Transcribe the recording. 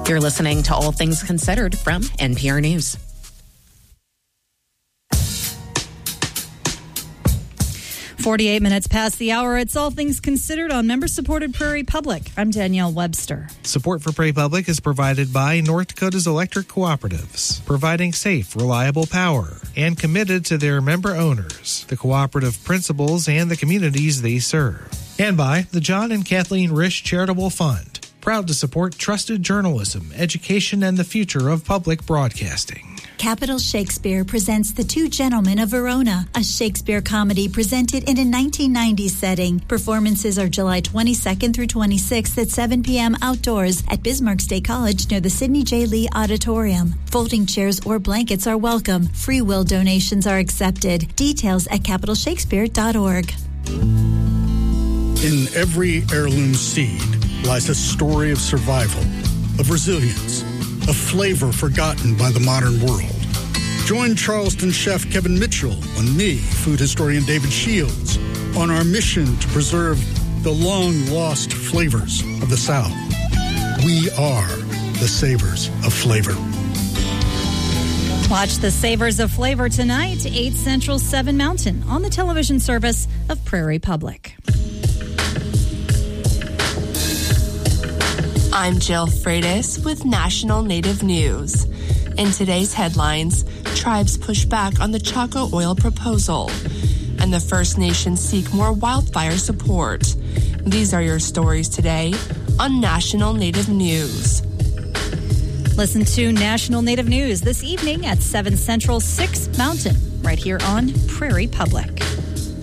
You're listening to All Things Considered from NPR News. "48 minutes past the hour. It's All Things Considered on member-supported Prairie Public. I'm Danielle Webster. Support for Prairie Public is provided by North Dakota's electric cooperatives, providing safe, reliable power, and committed to their member owners, the cooperative principals, and the communities they serve. And by the John and Kathleen Risch Charitable Fund, proud to support trusted journalism, education, and the future of public broadcasting. Capitol Shakespeare presents The Two Gentlemen of Verona, a Shakespeare comedy presented in a 1990s setting. Performances are July 22nd through 26th at 7 p.m. outdoors at Bismarck State College near the Sidney J. Lee Auditorium. Folding chairs or blankets are welcome. Free will donations are accepted. Details at capitalshakespeare.org. In every heirloom seed lies a story of survival, of resilience, a flavor forgotten by the modern world. Join Charleston chef Kevin Mitchell and me, food historian David Shields, on our mission to preserve the long-lost flavors of the South. We are the Savors of Flavor. Watch the Savors of Flavor tonight, 8 Central, 7 Mountain, on the television service of Prairie Public. I'm Jill Freitas with National Native News. In today's headlines, tribes push back on the Chaco oil proposal, and the First Nations seek more wildfire support. These are your stories today on National Native News. Listen to National Native News this evening at 7 Central, 6 Mountain, right here on Prairie Public.